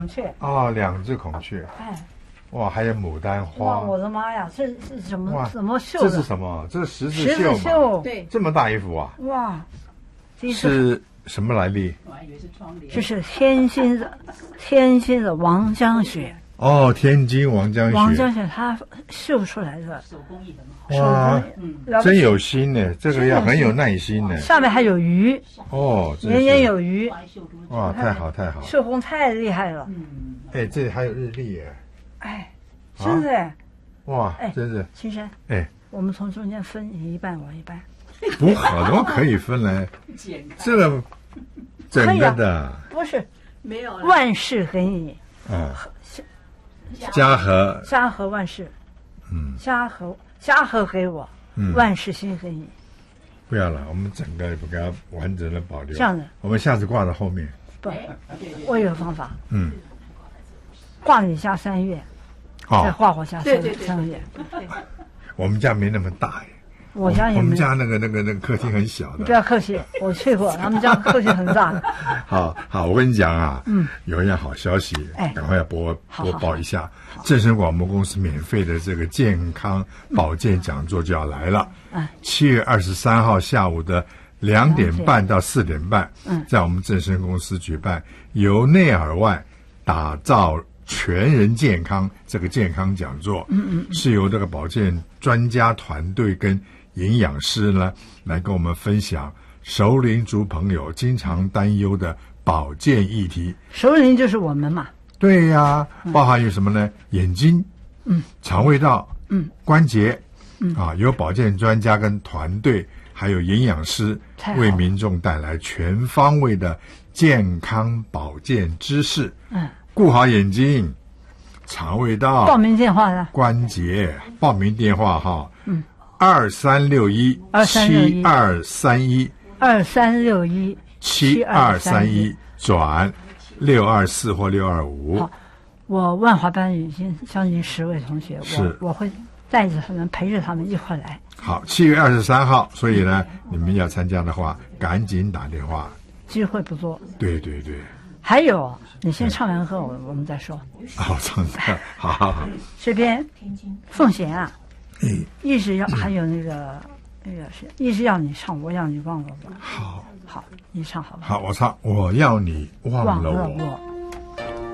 孔雀哦，2只孔雀， 哎， 哇，还有牡丹哇， 花， 我的妈呀，这是什哇么什么绣这是的？ 什么？这是十字十字绣嘛？ 绣， 对， 这么大一幅啊？ 哇，这是什么来历？ 我还以为是窗帘。 这是天津的王江雪， 哦，天津王江王雪， 江雪她绣出来的手工艺的嘛。 手哇工，了不真起有心呢，这个要很有耐心呢。 上面还有鱼， 哦，真年年是有余， 花绣出去。 哇，太好太好。 绣工太厉害了， 哎，这里还有日历耶， 哎，真的哎， 哇哎， 真是， 青山， 哎， 我们从中间分你一半，我一半， 不好，怎么可以分来？ 剪开这个整个的， 不是没有了。 万事给你， 嗯，嘉禾， 嘉禾万事，嘉禾给我，万事兴给你， 不要了，我们整个不给它完整的保留。 这样的， 我们下次挂在后面。 不，我有个方法， 嗯， 挂你家3月，再好， 画我家对对对 3个月， 我们家没那么大耶， 我家也没有。 我们家那个客厅很小你不的。 要客气，我去过，他们家客厅很大。 好，我跟你讲啊，有一样好消息， 哎赶快要播好报一下。正声广播公司免费的这个健康保健讲座就要来了。7月23号下午的2点半到4点半，在我们正声公司举办，由内而外打造全人健康这个健康讲座，是由这个保健专家团队跟营养师呢来跟我们分享熟龄族朋友经常担忧的保健议题。 熟龄就是我们嘛， 对呀，包含有什么呢？眼睛，肠胃道，关节，有保健专家跟团队，还有营养师太好了为民众带来全方位的健康保健知识。顾好眼睛、肠胃道、 报名电话呢？ 关节，报名电话哈，23617231 2361 转624或625。 好，我万华班已经将近10位同学， 是我会带着他们，陪着他们一块来。 好，7月23号，所以呢，你们要参加的话，赶紧打电话。 机会不多。 对对对， 还有，你先唱完歌，我们再说。 好，唱歌，好， 这边凤贤啊， 嗯， 一直要还有那个是一直要你唱，我要你忘了我。 好， 好，你唱好不好？ 好，我唱，我要你忘了忘了我。 我。